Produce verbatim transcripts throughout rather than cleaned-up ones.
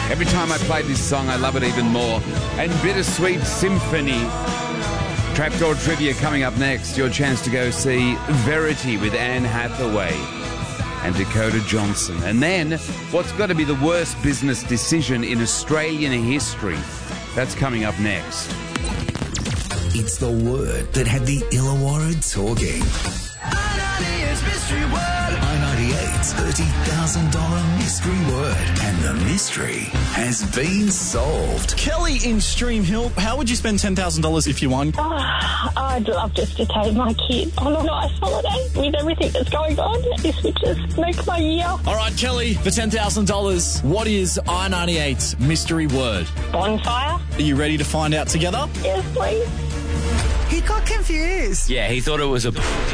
Every time I play this song, I love it even more. And Bittersweet Symphony. Trapdoor Trivia coming up next. Your chance to go see Verity with Anne Hathaway and Dakota Johnson. And then, what's got to be the worst business decision in Australian history? That's coming up next. It's the word that had the Illawarra talking. I ninety-eight's mystery word. I ninety-eight's thirty thousand dollars mystery word. And the mystery has been solved. Kelly in Stream Hill, how would you spend ten thousand dollars if you won? Oh, I'd love just to take my kid on a nice holiday with everything that's going on. This would just make my year. All right, Kelly, for ten thousand dollars, what is I ninety-eight's mystery word? Bonfire? Are you ready to find out together? Yes, please. He got confused. Yeah, he thought it was a...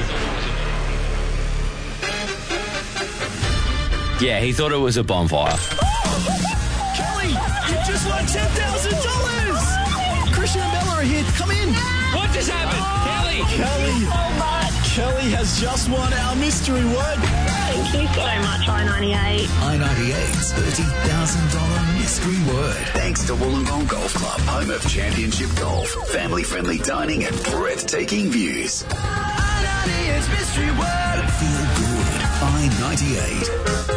Yeah, he thought it was a bonfire. Kelly, you just won ten thousand dollars! Christian and Bella are here. Come in. What just happened? Kelly! Kelly! So much. Kelly has just won our mystery word. Thank you so much, I ninety-eight. I ninety-eight's thirty thousand dollars mystery word. Thanks to Wollongong Golf Club, home of championship golf, family-friendly dining and breathtaking views. I ninety-eight's mystery word. Feel good. I ninety-eight.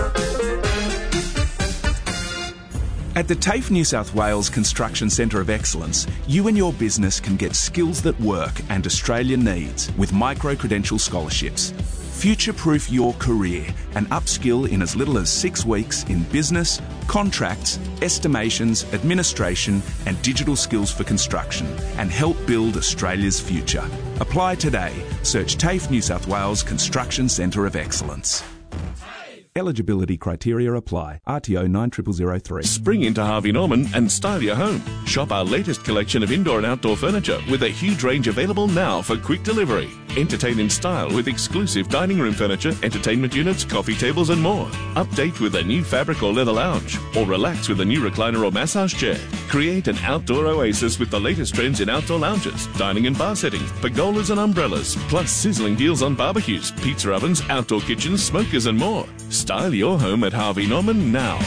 At the TAFE New South Wales Construction Centre of Excellence, you and your business can get skills that work and Australia needs with micro-credential scholarships. Future-proof your career and upskill in as little as six weeks in business, contracts, estimations, administration and digital skills for construction and help build Australia's future. Apply today. Search TAFE New South Wales Construction Centre of Excellence. Eligibility criteria apply. R T O nine zero zero zero three. Spring into Harvey Norman and style your home. Shop our latest collection of indoor and outdoor furniture with a huge range available now for quick delivery. Entertain in style with exclusive dining room furniture, entertainment units, coffee tables and more. Update with a new fabric or leather lounge or relax with a new recliner or massage chair. Create an outdoor oasis with the latest trends in outdoor lounges, dining and bar settings, pergolas and umbrellas, plus sizzling deals on barbecues, pizza ovens, outdoor kitchens, smokers and more. Style your home at Harvey Norman now.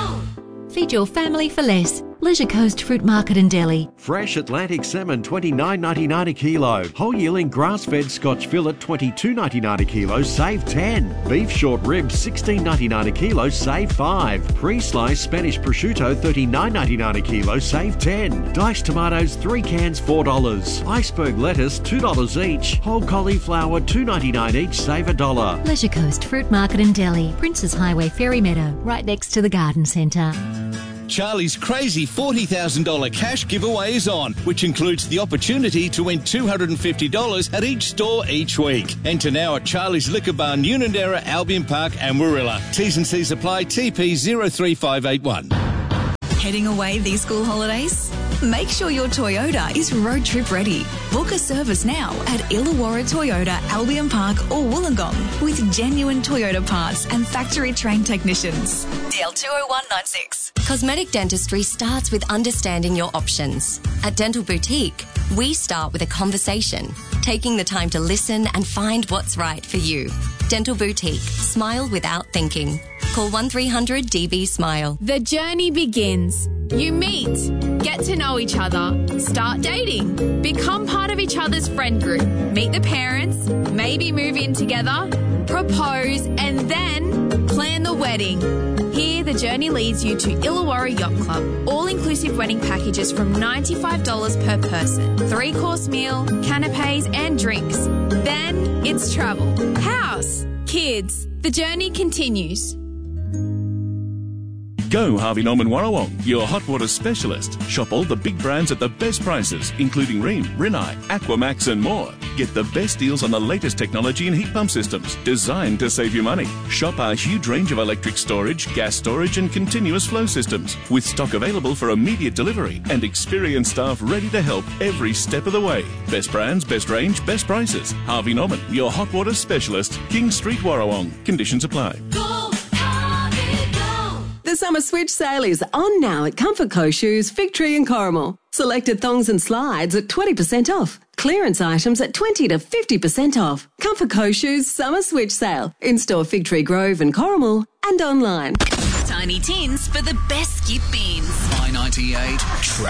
Feed your family for less. Leisure Coast Fruit Market in Delhi. Fresh Atlantic salmon twenty-nine ninety-nine a kilo. Whole yearling grass-fed Scotch fillet twenty-two ninety-nine a kilo, save ten. Beef short ribs sixteen ninety-nine a kilo, save five. Pre-sliced Spanish prosciutto thirty-nine ninety-nine a kilo, save ten. Diced tomatoes three cans four dollars. Iceberg lettuce two dollars each. Whole cauliflower two ninety-nine each, save a dollar. Leisure Coast Fruit Market in Delhi. Princes Highway Ferry Meadow, right next to the Garden Centre. Charlie's crazy forty thousand dollars cash giveaway is on, which includes the opportunity to win two hundred fifty dollars at each store each week. Enter now at Charlie's Liquor Barn, Unanderra, Albion Park and Warilla. T's and C's apply. T P zero three five eight one. Heading away these school holidays? Make sure your Toyota is road trip ready. Book a service now at Illawarra Toyota, Albion Park or Wollongong with genuine Toyota parts and factory trained technicians. D L two oh one nine six. Cosmetic dentistry starts with understanding your options. At Dental Boutique, we start with a conversation, taking the time to listen and find what's right for you. Dental Boutique. Smile without thinking. Call one three hundred D B SMILE. The journey begins. You meet, get to know each other, start dating, become part of each other's friend group, meet the parents, maybe move in together, propose, and then plan the wedding. Here, the journey leads you to Illawarra Yacht Club. All-inclusive wedding packages from ninety-five dollars per person. Three-course meal, canapes and drinks. Then it's travel, house, kids. The journey continues. Go Harvey Norman Warrawong, your hot water specialist. Shop all the big brands at the best prices, including Rheem, Rinnai, Aquamax and more. Get the best deals on the latest technology in heat pump systems, designed to save you money. Shop our huge range of electric storage, gas storage and continuous flow systems, with stock available for immediate delivery and experienced staff ready to help every step of the way. Best brands, best range, best prices. Harvey Norman, your hot water specialist, King Street, Warrawong. Conditions apply. The summer switch sale is on now at Comfort Co Shoes, Fig Tree and Corrimal. Selected thongs and slides at twenty percent off. Clearance items at twenty to fifty percent off. Comfort Co Shoes summer switch sale. In-store Fig Tree Grove and Corrimal and online. tiny tins for the best skip beans. I ninety-eight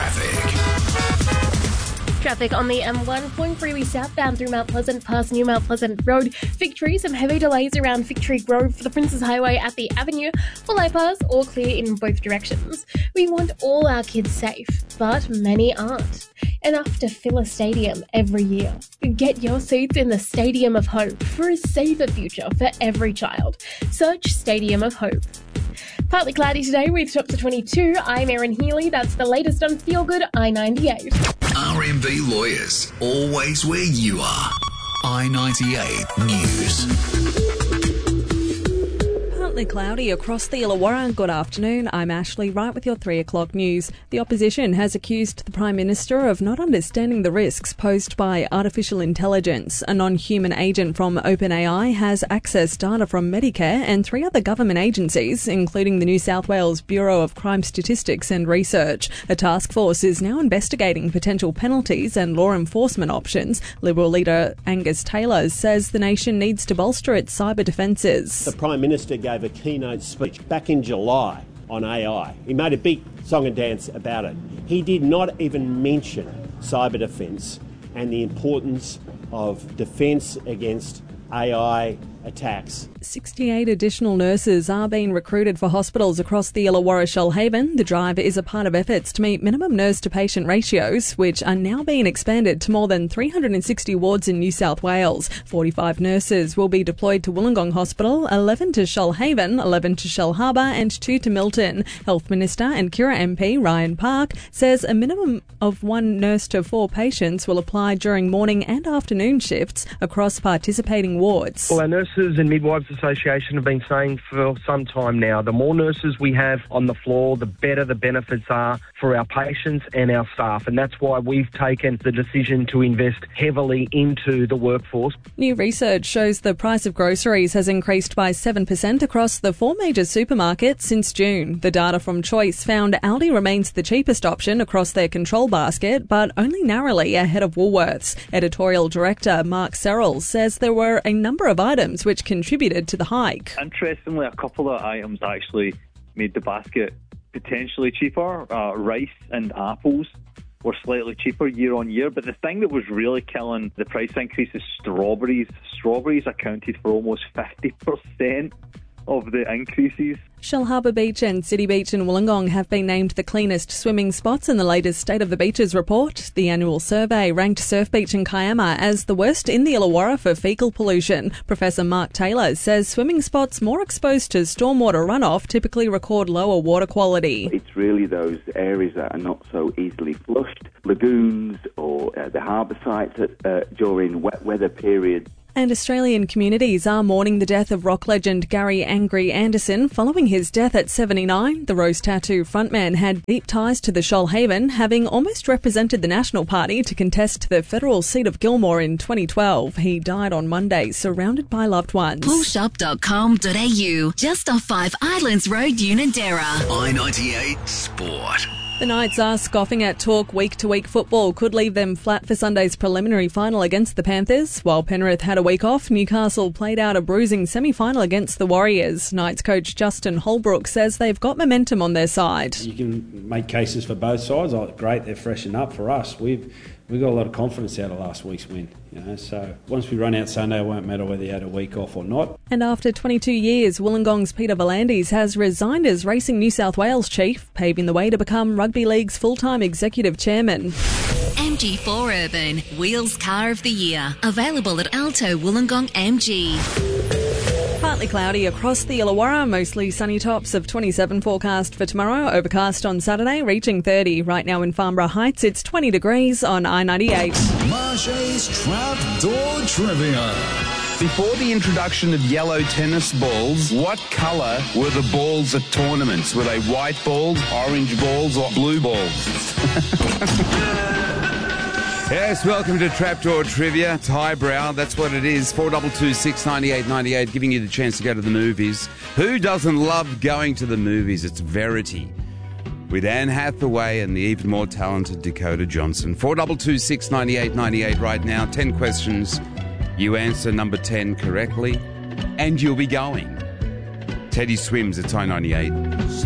Traffic. Traffic on the M one point freeway southbound through Mount Pleasant past New Mount Pleasant Road. Victory, some heavy delays around Victory Grove for the Princes Highway at the Avenue. Full I-Pass, all clear in both directions. We want all our kids safe, but many aren't. Enough to fill a stadium every year. Get your seats in the Stadium of Hope for a safer future for every child. Search Stadium of Hope. Partly cloudy today with tops of twenty-two. I'm Erin Healy. That's the latest on Feel Good I ninety-eight. R M B Lawyers, always where you are. I ninety-eight News. Partly cloudy across the Illawarra. Good afternoon. I'm Ashley, right with your three o'clock news. The opposition has accused the Prime Minister of not understanding the risks posed by artificial intelligence. A non-human agent from OpenAI has accessed data from Medicare and three other government agencies, including the New South Wales Bureau of Crime Statistics and Research. A task force is now investigating potential penalties and law enforcement options. Liberal leader Angus Taylor says the nation needs to bolster its cyber defences. The Prime Minister gave a keynote speech back in July on A I. He made a big song and dance about it. He did not even mention cyber defence and the importance of defence against A I attacks. sixty-eight additional nurses are being recruited for hospitals across the Illawarra Shoalhaven. The drive is a part of efforts to meet minimum nurse-to-patient ratios, which are now being expanded to more than three hundred sixty wards in New South Wales. forty-five nurses will be deployed to Wollongong Hospital, eleven to Shoalhaven, eleven to Shellharbour and two to Milton. Health Minister and Kira M P Ryan Park says a minimum of one nurse to four patients will apply during morning and afternoon shifts across participating wards. Well, our Nurses and Midwives Association have been saying for some time now, the more nurses we have on the floor, the better the benefits are for our patients and our staff. And that's why we've taken the decision to invest heavily into the workforce. New research shows the price of groceries has increased by seven percent across the four major supermarkets since June. The data from Choice found Aldi remains the cheapest option across their control basket, but only narrowly ahead of Woolworths. Editorial Director Mark Serrell says there were a number of items which contributed to the hike. Interestingly, a couple of items actually made the basket potentially cheaper. Uh, rice and apples were slightly cheaper year on year, but the thing that was really killing the price increase is strawberries. Strawberries accounted for almost fifty percent of the increases. Shellharbour Beach and City Beach in Wollongong have been named the cleanest swimming spots in the latest State of the Beaches report. The annual survey ranked Surf Beach and Kiama as the worst in the Illawarra for faecal pollution. Professor Mark Taylor says swimming spots more exposed to stormwater runoff typically record lower water quality. It's really those areas that are not so easily flushed, lagoons or uh, the harbour sites at, uh, during wet weather periods. And Australian communities are mourning the death of rock legend Gary Angry Anderson following his death at seventy-nine. The Rose Tattoo frontman had deep ties to the Shoalhaven, having almost represented the National Party to contest the federal seat of Gilmore in twenty twelve. He died on Monday, surrounded by loved ones. pull shop dot com dot a u, just off Five Islands Road, Unanderra. I ninety-eight Sport. The Knights are scoffing at talk week-to-week football could leave them flat for Sunday's preliminary final against the Panthers. While Penrith had a week off, Newcastle played out a bruising semi-final against the Warriors. Knights coach Justin Holbrook says they've got momentum on their side. You can make cases for both sides. Oh, great, they're freshened up. For us, we've we got a lot of confidence out of last week's win. You know, so once we run out Sunday, it won't matter whether you had a week off or not. And after twenty-two years, Wollongong's Peter Volandis has resigned as Racing New South Wales chief, paving the way to become Rugby League's full-time executive chairman. M G four Urban, Wheels Car of the Year. Available at Alto Wollongong M G. Partly cloudy across the Illawarra, mostly sunny tops of twenty-seven forecast for tomorrow, overcast on Saturday, reaching thirty. Right now in Farnborough Heights, it's twenty degrees on I ninety-eight. Marche's Trapdoor Trivia. Before the introduction of yellow tennis balls, what colour were the balls at tournaments? Were they white balls, orange balls or blue balls? Yes, welcome to Trapdoor Trivia. It's highbrow, that's what it is. four two two, six nine eight, nine eight, giving you the chance to go to the movies. Who doesn't love going to the movies? It's Verity with Anne Hathaway and the even more talented Dakota Johnson. four two two, six nine eight, nine eight right now. ten questions. You answer number ten correctly, and you'll be going. Teddy Swims at I ninety-eight.